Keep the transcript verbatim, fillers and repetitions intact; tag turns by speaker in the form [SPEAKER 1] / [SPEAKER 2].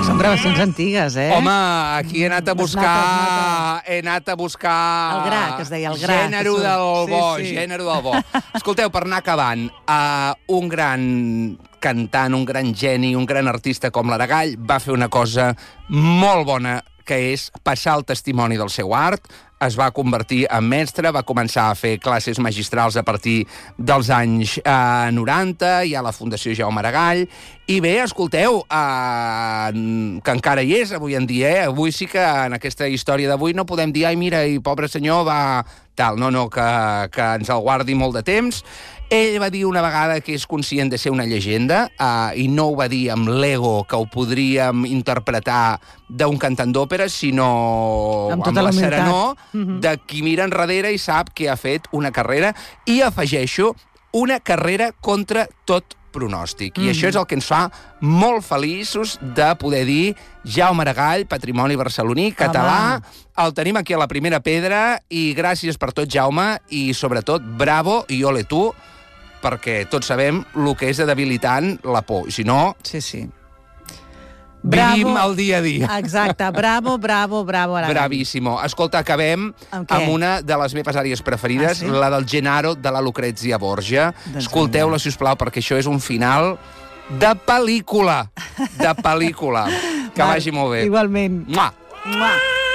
[SPEAKER 1] Són gravacions antigues, eh?
[SPEAKER 2] Home, aquí he anat a buscar... He anat a buscar...
[SPEAKER 1] El gra, que es deia, el gra.
[SPEAKER 2] Gènere del bo, gènere del bo. Escolteu, per anar acabant, uh, un gran cantant, un gran geni, un gran artista com l'Aragall va fer una cosa molt bona, que és passar el testimoni del seu art. Es va convertir en mestre, va començar a fer classes magistrals a partir dels anys eh, noranta, hi ha la Fundació Jaume Aragall, i bé, escolteu, eh, que encara hi és avui en dia, eh? Avui sí que en aquesta història d'avui no podem dir, ai, mira, i pobre senyor va... tal, no, no, que, que ens el guardi molt de temps. Ell va dir una vegada que és conscient de ser una llegenda, eh, i no ho va dir amb l'ego que ho podríem interpretar d'un cantant d'òpera, sinó amb, amb la serenor mm-hmm. de qui mira enrere i sap que ha fet una carrera, i afegeixo, una carrera contra tot pronòstic. Mm-hmm. I això és el que ens fa molt feliços de poder dir Jaume Aragall, patrimoni barceloní, català, Home. El tenim aquí a la primera pedra, i gràcies per tot, Jaume, i sobretot, bravo i ole tu, perquè tots sabem el que és de debilitant la por. I si no...
[SPEAKER 1] Sí, sí.
[SPEAKER 2] Vivim
[SPEAKER 1] bravo.
[SPEAKER 2] El dia a dia.
[SPEAKER 1] Exacte, bravo, bravo, bravo. Aragall.
[SPEAKER 2] Bravíssimo. Escolta, acabem amb, amb una de les meves àrees preferides, ah, sí? La del Gennaro de la Lucrezia Borgia. Doncs escolteu-la, si us plau, perquè això és un final de pel·lícula. De pel·lícula. Que vagi molt bé.
[SPEAKER 1] Igualment.
[SPEAKER 2] Mua!
[SPEAKER 1] Mua!